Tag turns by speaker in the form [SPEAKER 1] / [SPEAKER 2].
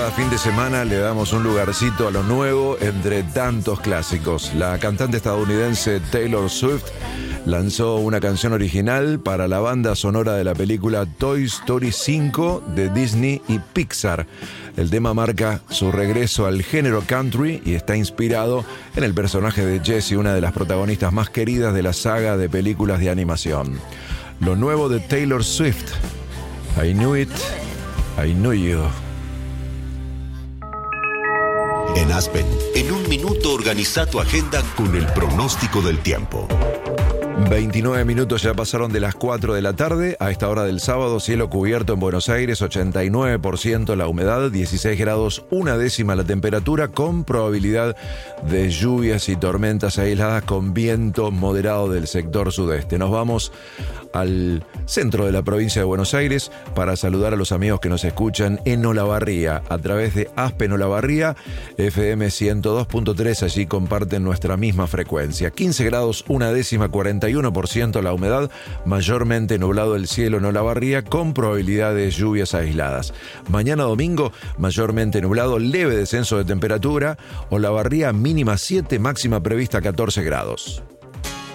[SPEAKER 1] cada fin de semana le damos un lugarcito a lo nuevo entre tantos clásicos. La cantante estadounidense Taylor Swift lanzó una canción original para la banda sonora de la película Toy Story 5 de Disney y Pixar. El tema marca su regreso al género country y está inspirado en el personaje de Jessie, una de las protagonistas más queridas de la saga de películas de animación. Lo nuevo de Taylor Swift, I Knew It, I Knew You.
[SPEAKER 2] En Aspen, en un minuto organiza tu agenda con el pronóstico del tiempo.
[SPEAKER 1] 29 minutos ya pasaron de las 4 de la tarde. A esta hora del sábado, cielo cubierto en Buenos Aires, 89% la humedad, 16 grados, una décima la temperatura, con probabilidad de lluvias y tormentas aisladas con viento moderado del sector sudeste. Nos vamos al centro de la provincia de Buenos Aires para saludar a los amigos que nos escuchan en Olavarría a través de Aspen Olavarría, FM 102.3, allí comparten nuestra misma frecuencia. 15 grados, una décima, 41% la humedad, mayormente nublado el cielo en Olavarría con probabilidad de lluvias aisladas. Mañana domingo, mayormente nublado, leve descenso de temperatura, Olavarría mínima 7, máxima prevista 14 grados.